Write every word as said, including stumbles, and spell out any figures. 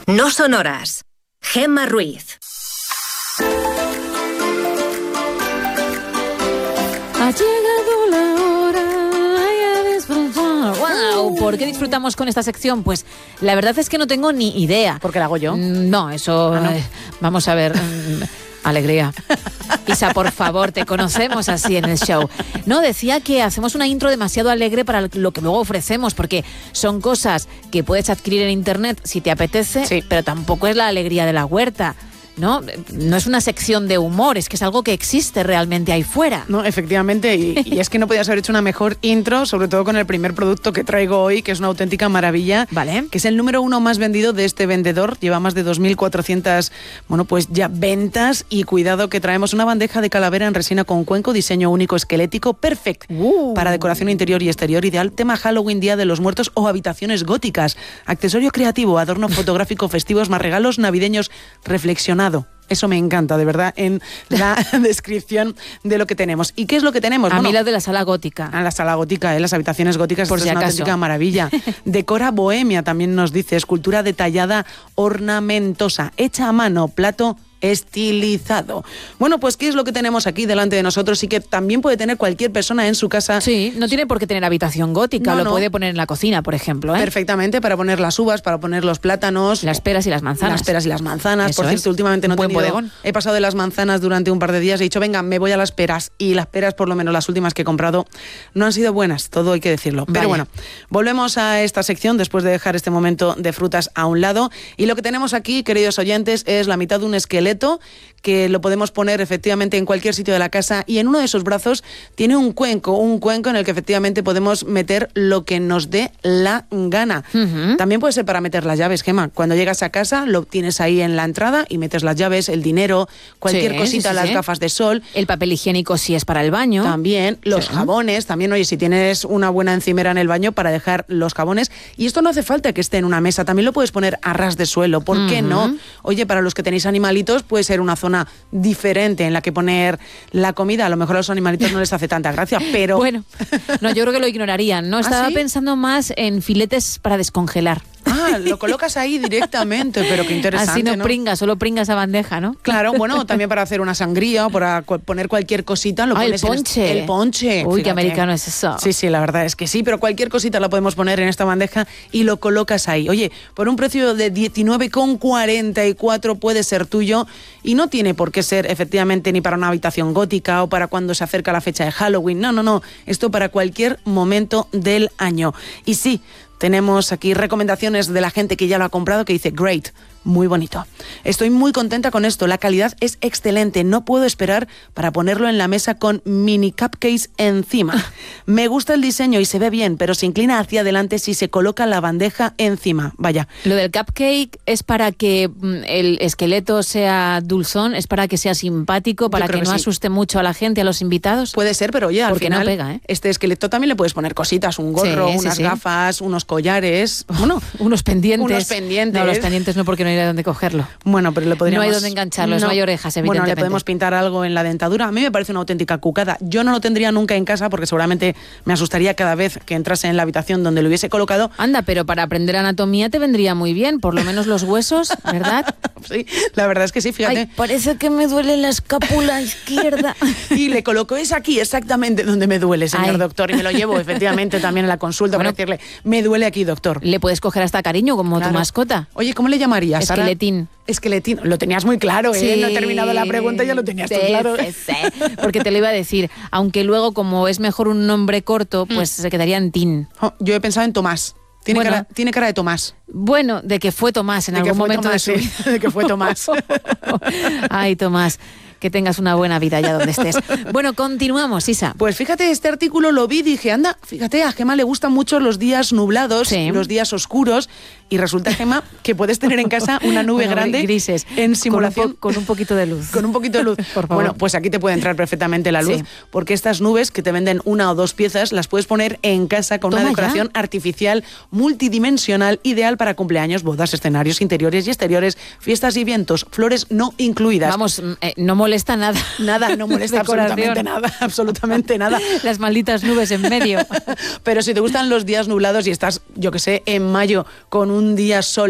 No son horas. Gemma Ruiz. Ha llegado la hora de disfrutar. ¡Wow! ¿Por qué disfrutamos con esta sección? Pues la verdad es que no tengo ni idea. ¿Porque la hago yo? No, eso... Ah, ¿no? eh, vamos a ver... Alegría. Isa, por favor, te conocemos así en el show. No, decía que hacemos una intro demasiado alegre para lo que luego ofrecemos, porque son cosas que puedes adquirir en internet si te apetece, sí, pero tampoco es la alegría de la huerta, ¿no? No es una sección de humor, es que es algo que existe realmente ahí fuera. No, efectivamente, y, y es que no podías haber hecho una mejor intro, sobre todo con el primer producto que traigo hoy, que es una auténtica maravilla, vale, que es el número uno más vendido de este vendedor, lleva más de dos mil cuatrocientas, bueno, pues ya ventas, y cuidado que traemos una bandeja de calavera en resina con cuenco, diseño único esquelético, perfecto, uh. para decoración interior y exterior, ideal, tema Halloween, Día de los Muertos o habitaciones góticas, accesorio creativo, adorno fotográfico, festivos, más regalos navideños, reflexionado. Eso me encanta, de verdad, en la descripción de lo que tenemos. ¿Y qué es lo que tenemos? A bueno, mí la de la sala gótica. A la sala gótica, ¿eh? Las habitaciones góticas, por si es una acaso. auténtica maravilla. Decora bohemia, también nos dice, escultura detallada, ornamentosa, hecha a mano, plato estilizado. Bueno, pues ¿qué es lo que tenemos aquí delante de nosotros y que también puede tener cualquier persona en su casa? Sí, no tiene por qué tener habitación gótica, no, lo no. puede poner en la cocina, por ejemplo, ¿eh? Perfectamente, para poner las uvas, para poner los plátanos, las peras y las manzanas. Las peras y las manzanas. Eso por cierto, es. últimamente no he Buen tenido... bodegón. He pasado de las manzanas durante un par de días y he dicho, venga, me voy a las peras. Y las peras, por lo menos las últimas que he comprado, no han sido buenas, todo hay que decirlo. Vaya. Pero bueno, volvemos a esta sección después de dejar este momento de frutas a un lado. Y lo que tenemos aquí, queridos oyentes, es la mitad de un esqueleto que lo podemos poner efectivamente en cualquier sitio de la casa, y en uno de esos brazos tiene un cuenco, un cuenco en el que efectivamente podemos meter lo que nos dé la gana. Uh-huh. También puede ser para meter las llaves, Gemma. Cuando llegas a casa lo tienes ahí en la entrada y metes las llaves, el dinero, cualquier sí, cosita, sí, sí, las sí. gafas de sol. El papel higiénico si es para el baño. También los sí. jabones, también, oye, si tienes una buena encimera en el baño para dejar los jabones. Y esto no hace falta que esté en una mesa, también lo puedes poner a ras de suelo, ¿por uh-huh. qué no? Oye, para los que tenéis animalitos puede ser una zona diferente en la que poner la comida. A lo mejor a los animalitos no les hace tanta gracia, pero... Bueno, no, yo creo que lo ignorarían, ¿no? Estaba ¿Ah, sí? pensando más en filetes para descongelar. Ah, lo colocas ahí directamente, pero qué interesante, así no, ¿no? pringa, solo pringa esa bandeja, ¿no? Claro, bueno, también para hacer una sangría o para cu- poner cualquier cosita, lo ah, pones el ponche. En el ponche. Uy, Fíjate. qué americano es eso. Sí, sí, la verdad es que sí, pero cualquier cosita la podemos poner en esta bandeja y lo colocas ahí. Oye, por un precio de diecinueve con cuarenta y cuatro puede ser tuyo, y no tiene por qué ser efectivamente ni para una habitación gótica o para cuando se acerca la fecha de Halloween. No, no, no. Esto para cualquier momento del año. Y sí, tenemos aquí recomendaciones de la gente que ya lo ha comprado, que dice, great, muy bonito. Estoy muy contenta con esto, la calidad es excelente, no puedo esperar para ponerlo en la mesa con mini cupcakes encima. Me gusta el diseño y se ve bien, pero se inclina hacia adelante si se coloca la bandeja encima. Vaya. Lo del cupcake es para que el esqueleto sea dulzón, es para que sea simpático, para que, que no sí. asuste mucho a la gente, a los invitados. Puede ser, pero oye, al porque final no pega, ¿eh? Este esqueleto también le puedes poner cositas, un gorro, sí, unas sí, sí. gafas, unos collares, bueno, unos pendientes. Unos pendientes. No, los pendientes no, porque no hay dónde cogerlo. Bueno, pero le podríamos... No hay dónde engancharlo, no, no hay orejas, evidentemente. Bueno, le podemos pintar algo en la dentadura. A mí me parece una auténtica cucada. Yo no lo tendría nunca en casa porque seguramente me asustaría cada vez que entrase en la habitación donde lo hubiese colocado. Anda, pero para aprender anatomía te vendría muy bien, por lo menos los huesos, ¿verdad? Sí, la verdad es que sí, fíjate. Ay, parece que me duele la escápula izquierda. Y le coloco, es aquí exactamente donde me duele, señor Ay. doctor, y me lo llevo efectivamente también en la consulta bueno, para decirle, me duele aquí, doctor. Le puedes coger hasta cariño como claro. tu mascota. Oye, ¿cómo le llamarías? Esqueletín. Sara? Esqueletín. Lo tenías muy claro, ¿eh? Sí, no he terminado la pregunta, ya lo tenías sí, tú claro. Sí, sí. Porque te lo iba a decir. Aunque luego, como es mejor un nombre corto, pues mm. se quedaría en Tin. Oh, yo he pensado en Tomás. Tiene, bueno, cara, tiene cara de Tomás. Bueno, de que fue Tomás en de algún momento Tomás, de su vida. Sí, de que fue Tomás. Ay, Tomás. Que tengas una buena vida allá donde estés. Bueno, continuamos, Isa. Pues fíjate, este artículo lo vi y dije, anda, fíjate, a Gemma le gustan mucho los días nublados, sí. los días oscuros, y resulta, Gemma, que puedes tener en casa una nube bueno, grande grises, en simulación. Con un, po- con un poquito de luz. Con un poquito de luz. Por favor. Bueno, pues aquí te puede entrar perfectamente la luz, sí. porque estas nubes que te venden una o dos piezas, las puedes poner en casa con Toma una decoración ya. artificial multidimensional, ideal para cumpleaños, bodas, escenarios interiores y exteriores, fiestas y eventos, flores no incluidas. Vamos, eh, no molesta nada. Nada, no molesta absolutamente nada, absolutamente nada. Las malditas nubes en medio. Pero si te gustan los días nublados y estás, yo que sé, en mayo con un día sol